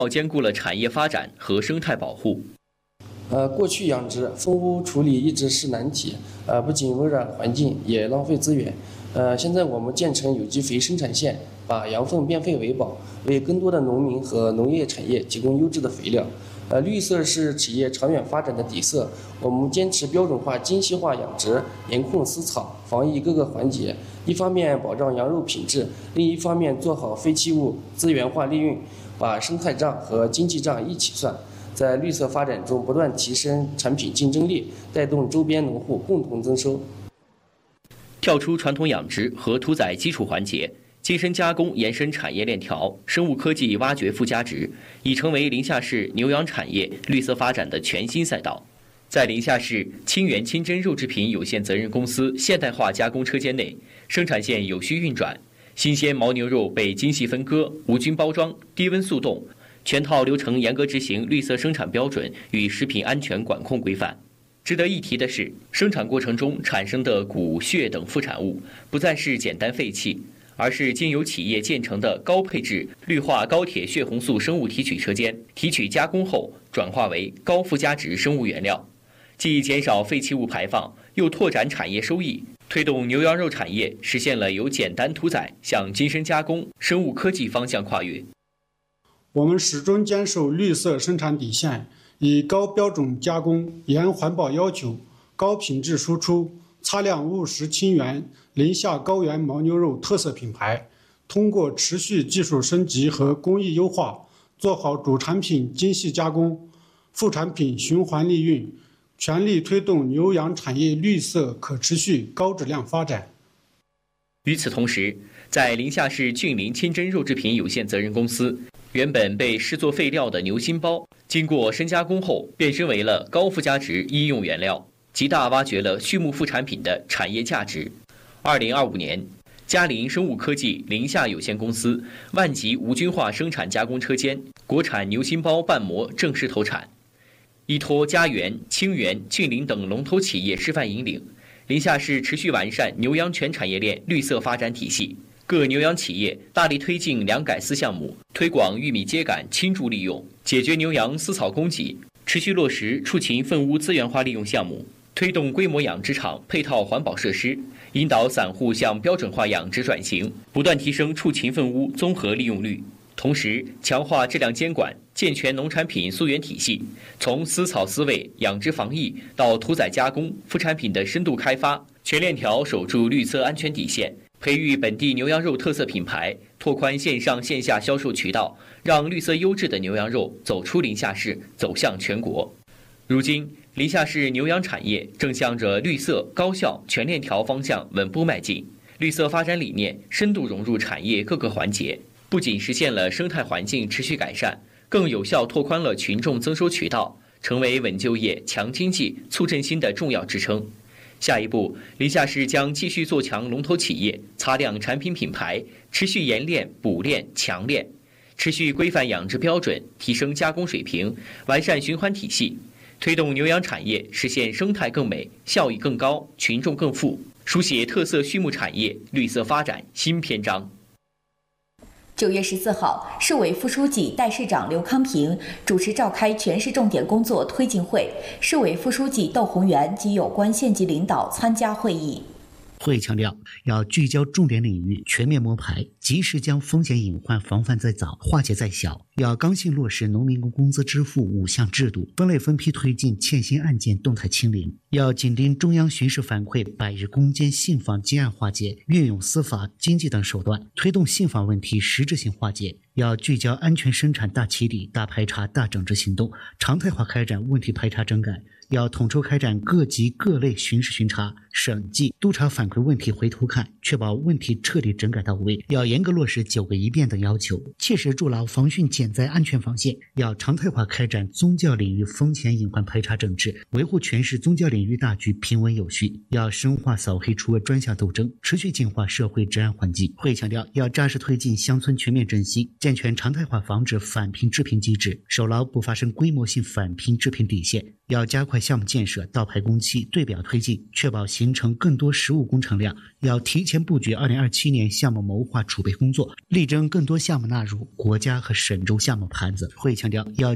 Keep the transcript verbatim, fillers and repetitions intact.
兼顾了产业发展和生态保护。 呃，过去养殖蜂窝处理一直是难题，呃，不仅污染环境，也浪费资源。呃，现在我们建成有机肥生产线，把羊粪变废为宝，为更多的农民和农业产业提供优质的肥料。呃，绿色是企业长远发展的底色。我们坚持标准化、精细化养殖，严控私草，防疫各个环节。一方面保障羊肉品质，另一方面做好废弃物资源化利用，把生态账和经济账一起算。在绿色发展中不断提升产品竞争力，带动周边农户共同增收。 跳出传统养殖和屠宰基础环节，精深加工延伸产业链条，生物科技挖掘附加值，已成为临夏市牛羊产业绿色发展的全新赛道。在临夏市清源清真肉制品有限责任公司现代化加工车间内，生产线有序运转，新鲜牦牛肉被精细分割、无菌包装、低温速冻，全套流程严格执行绿色生产标准与食品安全管控规范。值得一提的是，生产过程中产生的骨、血等副产物不再是简单废气，而是经由企业建成的高配置氯化高铁血红素生物提取车间，提取加工后转化为高附加值生物原料，既减少废弃物排放，又拓展产业收益，推动牛羊肉产业实现了由简单屠宰向精深加工、生物科技方向跨越。 我们始终坚守绿色生产底线，以高标准加工、严环保要求、高品质输出，擦亮务实清源临夏高原牦牛肉特色品牌。通过持续技术升级和工艺优化，做好主产品精细加工、副产品循环利用，全力推动牛羊产业绿色可持续高质量发展。 与此同时，在临夏市峻林清真肉制品有限责任公司，原本被视作废料的牛心包，经过深加工后变身为了高附加值医用原料，极大挖掘了畜牧副产品的产业价值。二零二五年，嘉林生物科技临夏有限公司万级无菌化生产加工车间国产牛心包瓣膜正式投产。依托嘉源、清源、峻林等龙头企业示范引领，临夏市持续完善牛羊全产业链绿色发展体系。各牛羊企业大力推进粮改四项目，推广玉米秸秆倾注利用，解决牛羊饲草供给，持续落实畜禽粪污资源化利用项目，推动规模养殖场配套环保设施，引导散户向标准化养殖转型，不断提升畜禽粪污综合利用率。同时，强化质量监管，健全农产品溯源体系，从饲草饲喂、养殖防疫到屠宰加工、副产品的深度开发，全链条守住绿色安全底线。培育本地牛羊肉特色品牌，拓宽线上线下销售渠道，让绿色优质的牛羊肉走出临夏市，走向全国。如今，临夏市牛羊产业正向着绿色、高效、全链条方向稳步迈进。绿色发展理念深度融入产业各个环节，不仅实现了生态环境持续改善，更有效拓宽了群众增收渠道，成为稳就业、强经济、促振兴的重要支撑。下一步，临夏市将继续做强龙头企业，擦亮产品品牌，持续研炼、补炼、强炼，持续规范养殖标准，提升加工水平，完善循环体系，推动牛羊产业实现生态更美、效益更高、群众更富，书写特色畜牧产业绿色发展新篇章。 九月十四号，市委副书记、代市长刘康平主持召开全市重点工作推进会，市委副书记窦宏元及有关县级领导参加会议。 会强调，要聚焦重点领域，全面摸排，及时将风险隐患防范在早，化解在小。要刚性落实农民工工资支付五项制度，分类分批推进欠薪案件动态清零。要紧盯中央巡视反馈百日攻坚信访积案化解，运用司法、经济等手段，推动信访问题实质性化解。要聚焦安全生产大起理、大排查、大整治行动，常态化开展问题排查整改。要统筹开展各级各类巡视巡查、审计、督查反馈问题回头看，确保问题彻底整改到位。要严格落实九个一变等要求，切实筑牢防汛减灾安全防线。要常态化开展宗教领域风险隐患排查整治，维护全市宗教领域大局平稳有序。要深化扫黑除恶专项斗争，持续净化社会治安环境。会强调，要扎实推进乡村全面振兴， 健全常态化防止返贫致贫机制，守牢不发生规模性返贫致贫底线。要加快项目建设倒排工期对表推进，确保形成更多实物工程量。要提前布局二零二七年项目谋划储备工作，力争更多项目纳入国家和省州项目盘子。会议强调，要